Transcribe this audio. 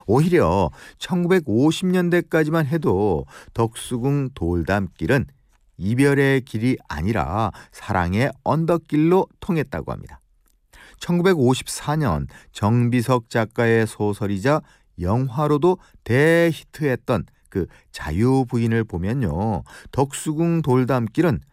오히려 1950년대까지만 해도 덕수궁 돌담길은 이별의 길이 아니라 사랑의 언덕길로 통했다고 합니다. 1954년 정비석 작가의 소설이자 영화로도 대히트했던 그 자유부인을 보면요. 덕수궁 돌담길은